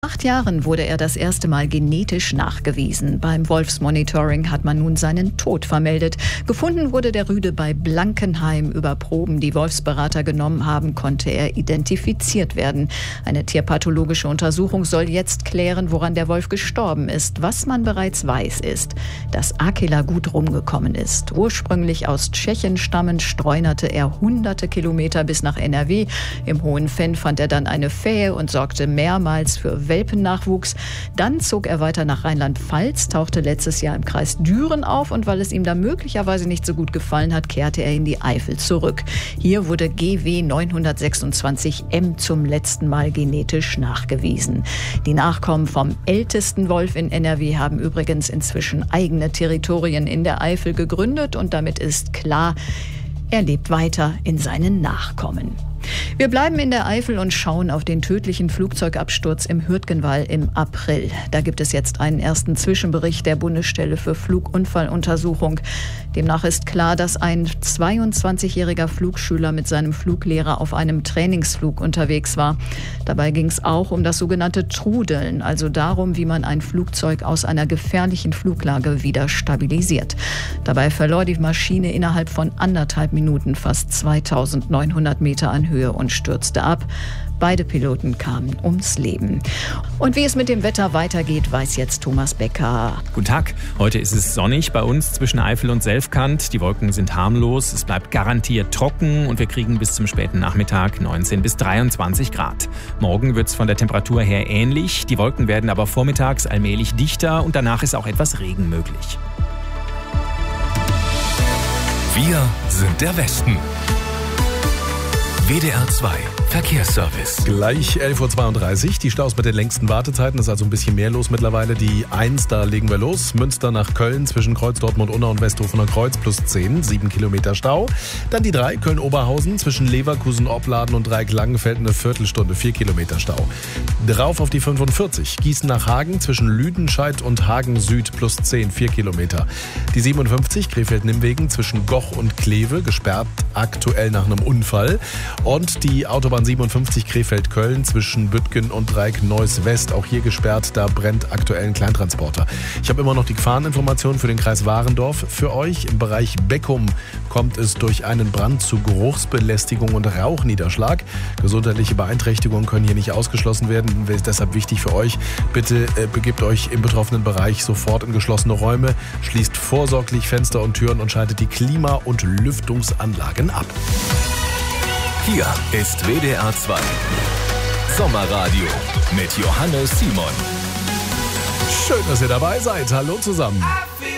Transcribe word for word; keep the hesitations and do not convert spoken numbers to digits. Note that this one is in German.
Acht Jahren wurde er das erste Mal genetisch nachgewiesen. Beim Wolfsmonitoring hat man nun seinen Tod vermeldet. Gefunden wurde der Rüde bei Blankenheim. Über Proben, die Wolfsberater genommen haben, konnte er identifiziert werden. Eine tierpathologische Untersuchung soll jetzt klären, woran der Wolf gestorben ist. Was man bereits weiß, ist, dass Akela gut rumgekommen ist. Ursprünglich aus Tschechien stammend, streunerte er hunderte Kilometer bis nach N R W. Im Hohen Venn fand er dann eine Fähe und sorgte mehrmals für Welpennachwuchs. Dann zog er weiter nach Rheinland-Pfalz, tauchte letztes Jahr im Kreis Düren auf und weil es ihm da möglicherweise nicht so gut gefallen hat, kehrte er in die Eifel zurück. Hier wurde G W neunhundertsechsundzwanzig M zum letzten Mal genetisch nachgewiesen. Die Nachkommen vom ältesten Wolf in N R W haben übrigens inzwischen eigene Territorien in der Eifel gegründet und damit ist klar, er lebt weiter in seinen Nachkommen. Wir bleiben in der Eifel und schauen auf den tödlichen Flugzeugabsturz im Hürtgenwall im April. Da gibt es jetzt einen ersten Zwischenbericht der Bundesstelle für Flugunfalluntersuchung. Demnach ist klar, dass ein zweiundzwanzigjähriger Flugschüler mit seinem Fluglehrer auf einem Trainingsflug unterwegs war. Dabei ging es auch um das sogenannte Trudeln, also darum, wie man ein Flugzeug aus einer gefährlichen Fluglage wieder stabilisiert. Dabei verlor die Maschine innerhalb von anderthalb Minuten fast zweitausendneunhundert Meter an Höhe und stürzte ab. Beide Piloten kamen ums Leben. Und wie es mit dem Wetter weitergeht, weiß jetzt Thomas Becker. Guten Tag. Heute ist es sonnig bei uns zwischen Eifel und Selfkant. Die Wolken sind harmlos. Es bleibt garantiert trocken und wir kriegen bis zum späten Nachmittag neunzehn bis dreiundzwanzig Grad. Morgen wird es von der Temperatur her ähnlich. Die Wolken werden aber vormittags allmählich dichter und danach ist auch etwas Regen möglich. Wir sind der Westen. W D R zwei Verkehrsservice. Gleich elf Uhr zweiunddreißig, die Staus mit den längsten Wartezeiten, das ist also ein bisschen mehr los mittlerweile. Die eins, da legen wir los, Münster nach Köln zwischen Kreuz Dortmund-Unna und Westhofener Kreuz plus zehn, sieben Kilometer Stau. Dann die drei, Köln-Oberhausen zwischen Leverkusen-Opladen und Dreieck-Langenfeld eine Viertelstunde, vier Kilometer Stau. Drauf auf die fünfundvierzig, Gießen nach Hagen zwischen Lüdenscheid und Hagen Süd plus zehn, vier Kilometer. Die siebenundfünfzig, Krefeld-Nimwegen zwischen Goch und Kleve, gesperrt aktuell nach einem Unfall. Und die Autobahn siebenundfünfzig Krefeld-Köln zwischen Büttgen und Dreieck-Neuss-West, auch hier gesperrt, da brennt aktuell ein Kleintransporter. Ich habe immer noch die Gefahreninformation für den Kreis Warendorf für euch. Im Bereich Beckum kommt es durch einen Brand zu Geruchsbelästigung und Rauchniederschlag. Gesundheitliche Beeinträchtigungen können hier nicht ausgeschlossen werden. Ist deshalb wichtig für euch, bitte äh, begebt euch im betroffenen Bereich sofort in geschlossene Räume, schließt vorsorglich Fenster und Türen und schaltet die Klima- und Lüftungsanlagen ab. Hier ist W D R zwei Sommerradio mit Johannes Simon. Schön, dass ihr dabei seid. Hallo zusammen.